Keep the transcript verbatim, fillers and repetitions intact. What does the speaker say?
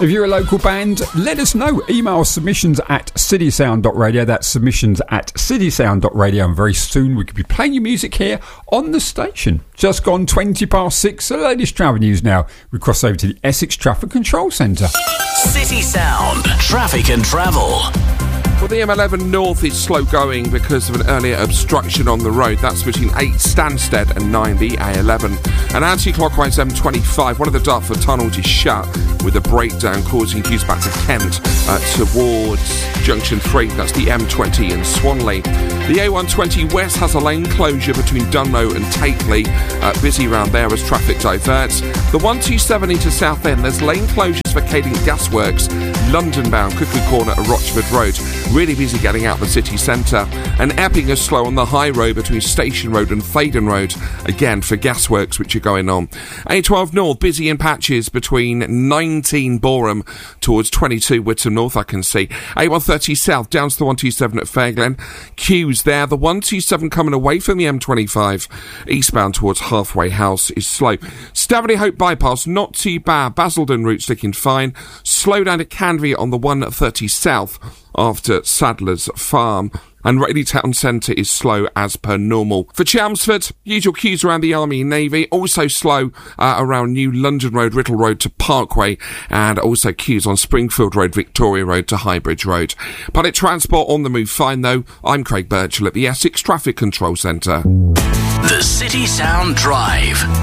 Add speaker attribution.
Speaker 1: If you're a local band, let us know. Email submissions at citysound dot radio. That's submissions at citysound dot radio. And very soon we could be playing your music here on the station. Just gone twenty past six. The latest travel news now. We cross over to the Essex Traffic Control Centre.
Speaker 2: City Sound Traffic and Travel.
Speaker 3: Well, the M eleven North is slow going because of an earlier obstruction on the road. That's between eight Stansted and nine the A eleven. And anti-clockwise M twenty-five, one of the Dartford tunnels is shut with a breakdown causing queues back to Kent uh, towards Junction three. That's the M twenty in Swanley. The A one twenty West has a lane closure between Dunmow and Takeley. Uh, busy round there as traffic diverts. The one twenty-seven into Southend, there's lane closures for Cadent Gasworks, London bound, Cuckoo Corner at Rochford Road. Really busy getting out the city centre. And Epping is slow on the high road between Station Road and Faden Road, again for gasworks which are going on. A twelve North, busy in patches between nineteen Boreham towards twenty-two Whittam North, I can see. A one thirty South, down to the one twenty-seven at Fairglen. Queues there. The one twenty-seven coming away from the M twenty-five, eastbound towards Halfway House, is slow. Staveley Hope Bypass, not too bad. Basildon route sticking fine. Slow down at Canvey on the one thirty South after Sadler's Farm. And Rayleigh Town Centre is slow as per normal. For Chelmsford, usual queues around the Army and Navy, also slow uh, around New London Road, Riddle Road to Parkway, and also queues on Springfield Road, Victoria Road to Highbridge Road. Public transport on the move fine though. I'm Craig Birchall at the Essex Traffic Control Centre.
Speaker 2: The City Sound Drive